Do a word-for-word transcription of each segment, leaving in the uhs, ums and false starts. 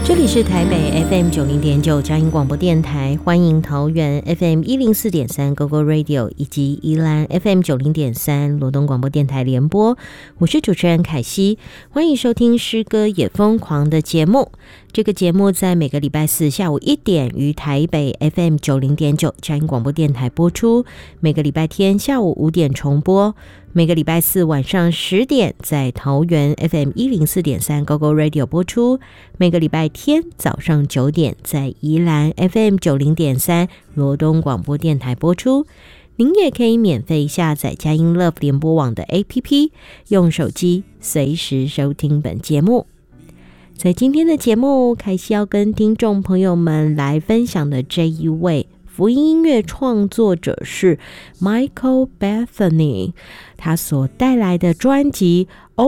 这里是台北 F M 九零点九佳音广播电台，欢迎桃园 F M 一零四点三 Go Go Radio 以及宜兰 F M 九零点三罗东广播电台联播。我是主持人凯西，欢迎收听诗歌也疯狂的节目。这个节目在每个礼拜四下午一点于台北 F M 九零点九佳音广播电台播出，每个礼拜天下午五点重播。每个礼拜四晚上十点在桃园 F M 一零四点三 Go Go Radio 播出，每个礼拜天早上九点在宜兰 F M 九零点三罗东广播电台播出。您也可以免费下载佳音 Love 联播网的 A P P， 用手机随时收听本节目。在今天的节目，凯西要跟听众朋友们来分享的这一位福音音乐创作者是 Michael Bethany， 他所带来的专辑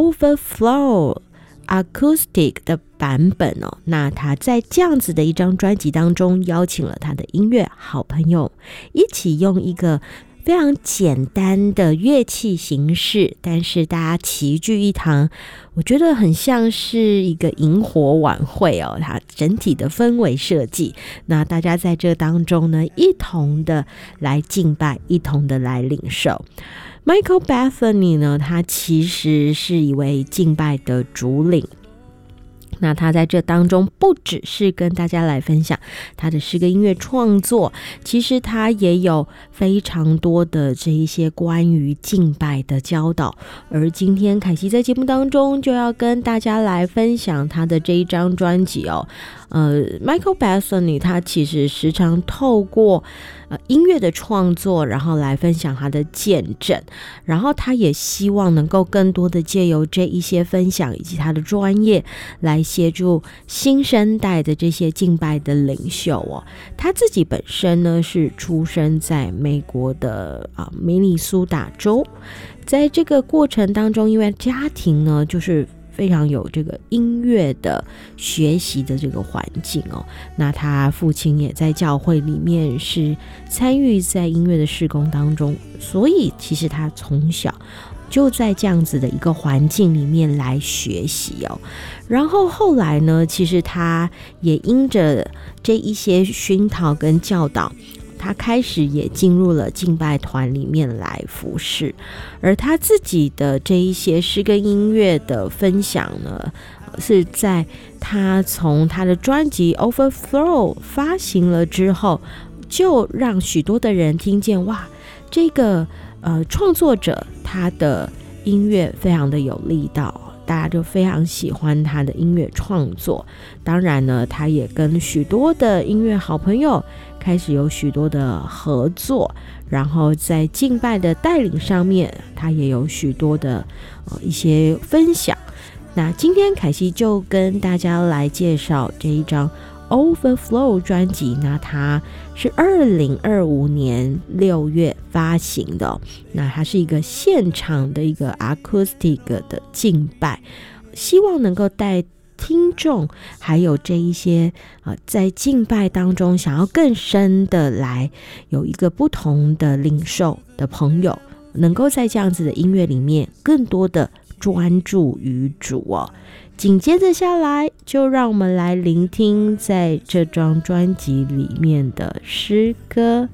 Overflow Acoustic 的版本哦。那他在这样子的一张专辑当中，邀请了他的音乐好朋友，一起用一个非常简单的乐器形式，但是大家齐聚一堂，我觉得很像是一个萤火晚会哦。它整体的氛围设计，那大家在这当中呢，一同的来敬拜，一同的来领受。Michael Bethany 呢，他其实是一位敬拜的主领。那他在这当中不只是跟大家来分享他的诗歌音乐创作，其实他也有非常多的这一些关于敬拜的教导。而今天凯西在节目当中就要跟大家来分享他的这一张专辑哦。呃 Michael Bethany 他其实时常透过呃音乐的创作，然后来分享他的见证，然后他也希望能够更多的借由这一些分享以及他的专业来协助新生代的这些敬拜的领袖哦。他自己本身呢是出生在美国的啊明尼苏达州，在这个过程当中，因为家庭呢就是非常有这个音乐的学习的这个环境哦，那他父亲也在教会里面是参与在音乐的事工当中，所以其实他从小就在这样子的一个环境里面来学习哦。然后后来呢，其实他也因着这一些熏陶跟教导，他开始也进入了敬拜团里面来服侍，而他自己的这一些诗歌音乐的分享呢，是在他从他的专辑 Overflow 发行了之后，就让许多的人听见，哇，这个呃创作者他的音乐非常的有力道，大家就非常喜欢他的音乐创作。当然呢，他也跟许多的音乐好朋友开始有许多的合作，然后在敬拜的带领上面，他也有许多的、呃、一些分享。那今天凯西就跟大家来介绍这一张 Overflow 专辑，那它是二零二五年六月发行的、哦、那它是一个现场的一个 acoustic 的敬拜，希望能够带听众还有这一些、呃、在敬拜当中想要更深的来有一个不同的领受的朋友，能够在这样子的音乐里面更多的专注于主哦。紧接着下来，就让我们来聆听在这张专辑里面的诗歌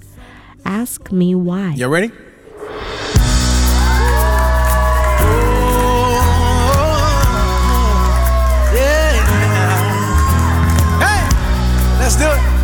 Ask Me Why。 You ready? Let's do it.